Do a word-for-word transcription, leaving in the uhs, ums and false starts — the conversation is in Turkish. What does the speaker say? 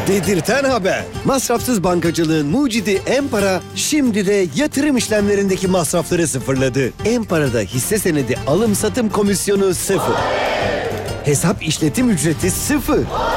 Dedirten haber. Masrafsız bankacılığın mucidi Empara şimdi de yatırım işlemlerindeki masrafları sıfırladı. Empara'da hisse senedi alım satım komisyonu sıfır. Hesap işletim ücreti sıfır.